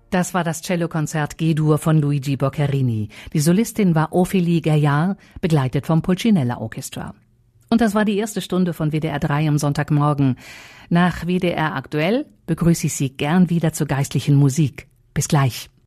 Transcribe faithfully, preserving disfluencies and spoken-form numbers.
Das war das Cellokonzert G-Dur von Luigi Boccherini. Die Solistin war Ophélie Gaillard, begleitet vom Pulcinella Orchestra. Und das war die erste Stunde von W D R drei am Sonntagmorgen. Nach W D R aktuell begrüße ich Sie gern wieder zur geistlichen Musik. Bis gleich.